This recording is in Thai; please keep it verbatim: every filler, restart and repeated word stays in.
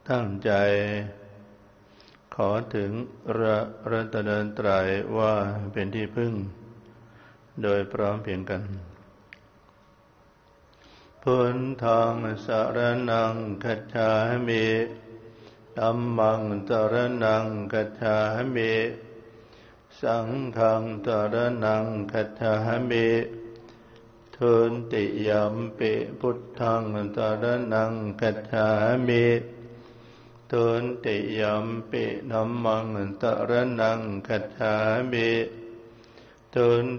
ตั้งใจขอถึงพระรัตนตรัยว่าเป็นที่พึ่งโดยพร้อมเพรียงกันพุทธังสรณังคัจฉามิธัมมังสรณังคัจฉามิสังฆังสรณังคัจฉามิทุติยัมปิพุทธังสรณังคัจฉามิทุติยัมปิธัมมังสรณังคัจฉามิทุ